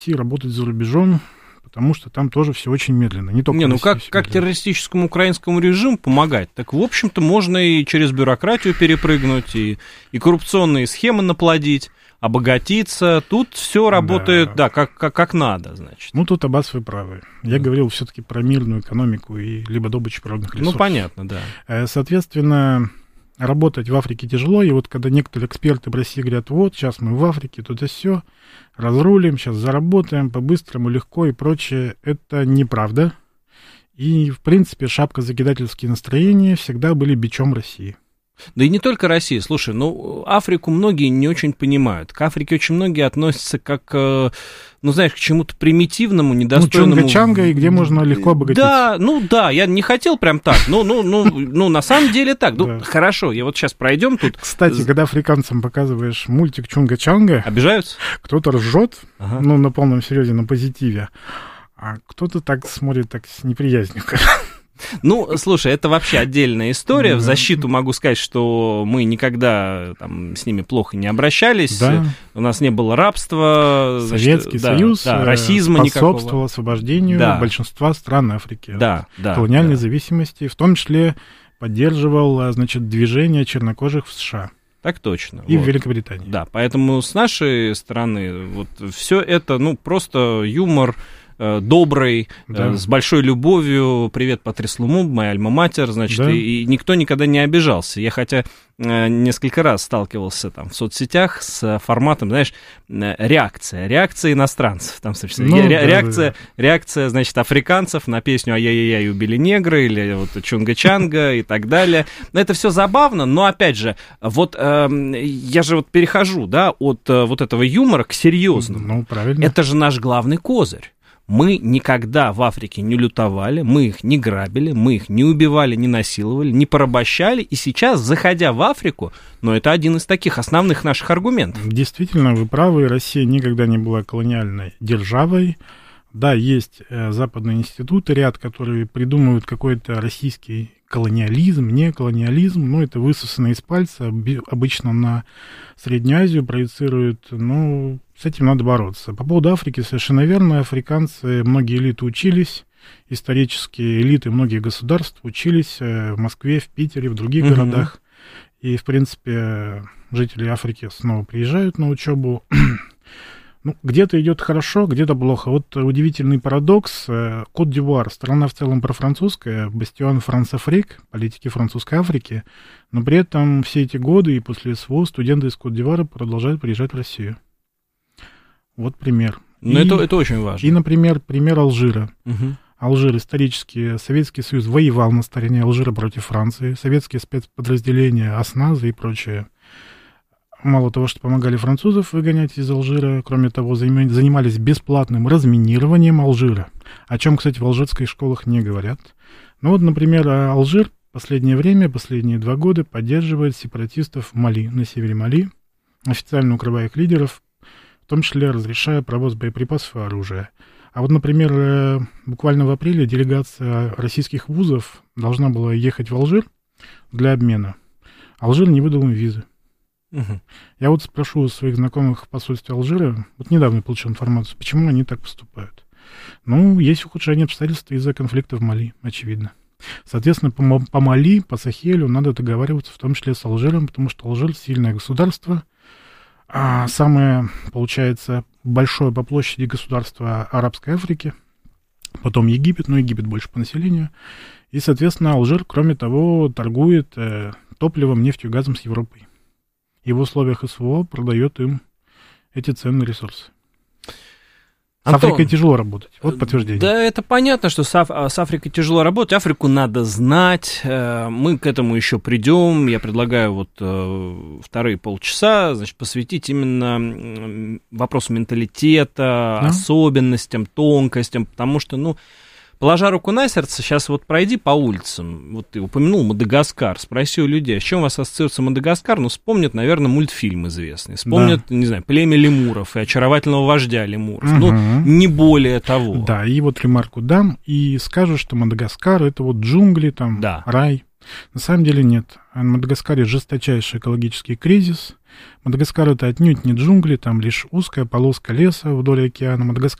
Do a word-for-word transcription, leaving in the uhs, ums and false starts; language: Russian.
работать за рубежом, потому что там тоже все очень медленно. Не, только не ну как, как террористическому украинскому режиму помогать? Так, в общем-то, можно и через бюрократию перепрыгнуть, и, и коррупционные схемы наплодить, обогатиться. Тут все работает, да, да как, как, как надо, значит. Ну, тут, Аббас, вы правы. Я mm. говорил все-таки про мирную экономику и либо добычу природных ресурсов. Ну, понятно, да. Соответственно, работать в Африке тяжело, и вот когда некоторые эксперты в России говорят, вот, сейчас мы в Африке, тут и все, разрулим, сейчас заработаем по-быстрому, легко и прочее, это неправда. И, в принципе, шапкозакидательские настроения всегда были бичом России. Да и не только Россия. Слушай, ну, Африку многие не очень понимают. К Африке очень многие относятся как, ну, знаешь, к чему-то примитивному, недостойному. Ну, чунга-чанга, и где можно легко обогатиться. Да, ну, да, я не хотел прям так. Ну, ну, ну, ну, на самом деле так. Ну, да. Хорошо, я вот сейчас пройдем тут. Кстати, когда африканцам показываешь мультик Чунга-чанга... Обижаются? Кто-то ржет, ага. ну, на полном серьезе, на позитиве, а кто-то так смотрит так с неприязнью. Ну, слушай, это вообще отдельная история. В защиту могу сказать, что мы никогда там с ними плохо не обращались. Да. У нас не было рабства. Советский значит, Союз да, да, расизма способствовал никакого. освобождению да. большинства стран Африки. Да, да, колониальной да. зависимости, в том числе поддерживал, значит, движение чернокожих в США. Так точно. И вот. в Великобритании. Да, поэтому с нашей стороны вот все это, ну, просто юмор добрый, да. с большой любовью. Привет, Патрис Лумумб, моя альма-матер, значит, да. и, и никто никогда не обижался. Я хотя несколько раз сталкивался там в соцсетях с форматом, знаешь, реакция, реакция иностранцев. Там, собственно, ну, ре- да, реакция, да, да. реакция, значит, африканцев на песню «Ай-яй-яй, убили негры» или вот «Чунга-чанга» и так далее. Это все забавно, но, опять же, вот э, я же вот перехожу, да, от э, вот этого юмора к серьезному. Ну, правильно. Это же наш главный козырь. Мы никогда в Африке не лютовали, мы их не грабили, мы их не убивали, не насиловали, не порабощали. И сейчас, заходя в Африку, ну, это один из таких основных наших аргументов. Действительно, вы правы, Россия никогда не была колониальной державой. Да, есть э, западные институты, ряд, которые придумывают какой-то российский колониализм, не колониализм, но это высосано из пальца, обычно на Среднюю Азию проецируют, ну, с этим надо бороться. По поводу Африки совершенно верно, африканцы, многие элиты учились, исторические элиты многих государств учились в Москве, в Питере, в других угу. городах, и, в принципе, жители Африки снова приезжают на учебу. Ну, где-то идет хорошо, где-то плохо. Вот удивительный парадокс. Кот-д'Ивуар, страна в целом профранцузская, бастион Франс-Африк, политики французской Африки, но при этом все эти годы и после СВО студенты из Кот-д'Ивуара продолжают приезжать в Россию. Вот пример. Но и, это, это очень важно. И, например, пример Алжира. Угу. Алжир исторически, Советский Союз воевал на стороне Алжира против Франции, советские спецподразделения, ОСНАЗы и прочее. Мало того, что помогали французов выгонять из Алжира, кроме того, занимались бесплатным разминированием Алжира, о чем, кстати, в алжирских школах не говорят. Ну вот, например, Алжир в последнее время, последние два года поддерживает сепаратистов в Мали, на севере Мали, официально укрывая их лидеров, в том числе разрешая провоз боеприпасов и оружия. А вот, например, буквально в апреле делегация российских вузов должна была ехать в Алжир для обмена. Алжир не выдал им визы. Угу. Я вот спрошу у своих знакомых в посольстве Алжира, вот недавно получил информацию, почему они так поступают. Ну, есть ухудшение обстоятельств из-за конфликта в Мали, очевидно. Соответственно, по, по Мали, по Сахелю надо договариваться, в том числе с Алжиром, потому что Алжир сильное государство, а самое, получается, большое по площади государство Арабской Африки, потом Египет, но Египет больше по населению, и, соответственно, Алжир, кроме того, торгует э, топливом, нефтью, газом с Европой. И в условиях СВО продает им эти ценные ресурсы. С Антон, Африкой тяжело работать. Вот подтверждение. Да, это понятно, что с, Аф- с Африкой тяжело работать. Африку надо знать. Мы к этому еще придем. Я предлагаю вот вторые полчаса, значит, посвятить именно вопросу менталитета, да? Особенностям, тонкостям, потому что, ну, положа руку на сердце, сейчас вот пройди по улицам, вот ты упомянул Мадагаскар, спроси у людей, а с чем у вас ассоциируется Мадагаскар? Ну, вспомнят, наверное, мультфильм известный, вспомнят, да. не знаю, племя лемуров и очаровательного вождя лемуров, угу. ну, не более того. Да, и вот ремарку дам, и скажу, что Мадагаскар — это вот джунгли, там, да. рай. На самом деле нет. На Мадагаскаре жесточайший экологический кризис. Мадагаскар — это отнюдь не джунгли, там лишь узкая полоска леса вдоль океана. Мадагаскар